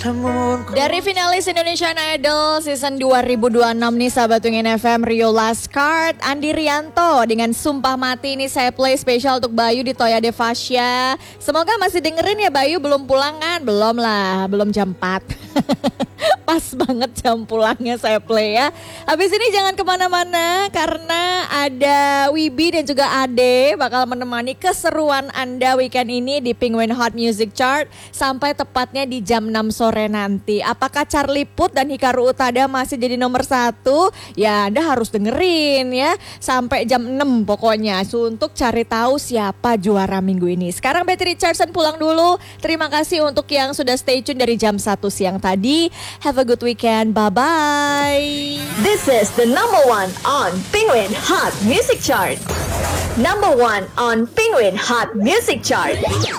Namun Dari finalis Indonesian Idol season 2026 nih sahabat Wingin FM, Rio Last Card, Andi Rianto dengan Sumpah Mati. Ini saya play spesial untuk Bayu di Toya Devasya. Semoga masih dengerin ya Bayu, belum pulang kan? Belum lah, belum jam 4. Pas banget jam pulangnya saya play ya. Habis ini jangan kemana-mana karena ada Wibi dan juga Ade bakal menemani keseruan Anda weekend ini di Penguin Hot Music Chart sampai tepatnya di jam 6 sore nanti. Apakah Charlie Puth dan Hikaru Utada masih jadi nomor 1? Ya Anda harus dengerin ya sampai jam 6 pokoknya untuk cari tahu siapa juara minggu ini. Sekarang Betty Richardson pulang dulu. Terima kasih untuk yang sudah stay tune dari jam 1 siang tadi. Have a good weekend. Bye-bye. This is the number one on Penguin Hot Music Chart. Number one on Penguin Hot Music Chart.